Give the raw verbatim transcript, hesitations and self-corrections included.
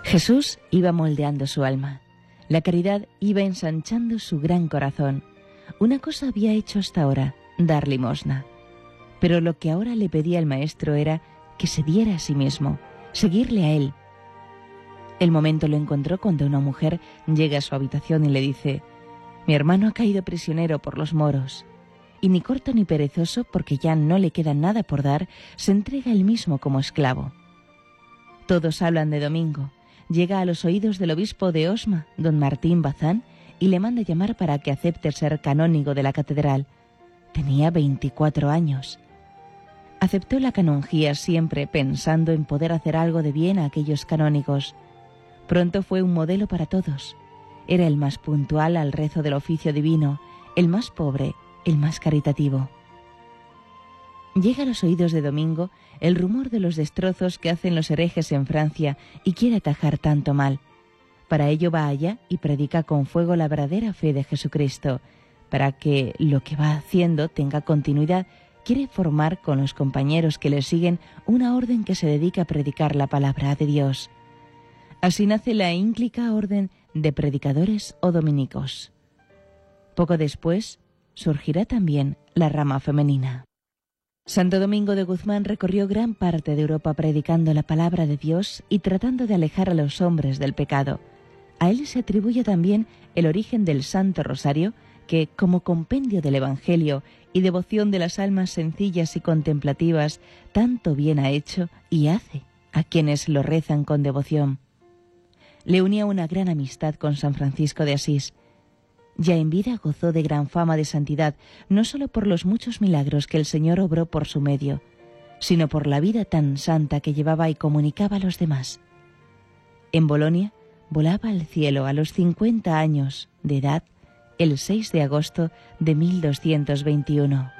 Jesús iba moldeando su alma. La caridad iba ensanchando su gran corazón. Una cosa había hecho hasta ahora, dar limosna. Pero lo que ahora le pedía el Maestro era que se diera a sí mismo, seguirle a él. El momento lo encontró cuando una mujer llega a su habitación y le dice: «Mi hermano ha caído prisionero por los moros». Y ni corto ni perezoso, porque ya no le queda nada por dar, se entrega él mismo como esclavo. Todos hablan de Domingo. Llega a los oídos del obispo de Osma, don Martín Bazán, y le manda llamar para que acepte ser canónigo de la catedral. Tenía veinticuatro años. Aceptó la canonjía siempre pensando en poder hacer algo de bien a aquellos canónigos. Pronto fue un modelo para todos. Era el más puntual al rezo del oficio divino, el más pobre, el más caritativo. Llega a los oídos de Domingo el rumor de los destrozos que hacen los herejes en Francia y quiere atajar tanto mal. Para ello va allá y predica con fuego la verdadera fe de Jesucristo. Para que lo que va haciendo tenga continuidad, quiere formar con los compañeros que le siguen una orden que se dedica a predicar la palabra de Dios. Así nace la ínclica orden de predicadores o dominicos. Poco después surgirá también la rama femenina. Santo Domingo de Guzmán recorrió gran parte de Europa predicando la palabra de Dios y tratando de alejar a los hombres del pecado. A él se atribuye también el origen del Santo Rosario, que, como compendio del Evangelio y devoción de las almas sencillas y contemplativas, tanto bien ha hecho y hace a quienes lo rezan con devoción. Le unía una gran amistad con San Francisco de Asís. Ya en vida gozó de gran fama de santidad, no solo por los muchos milagros que el Señor obró por su medio, sino por la vida tan santa que llevaba y comunicaba a los demás. En Bolonia volaba al cielo a los cincuenta años de edad el seis de agosto de mil doscientos veintiuno.